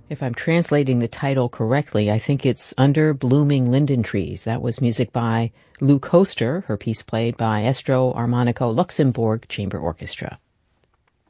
If I'm translating the title correctly, I think it's Under Blooming Linden Trees. That was music by Lou Koster, her piece played by Estro Armonico Luxembourg Chamber Orchestra.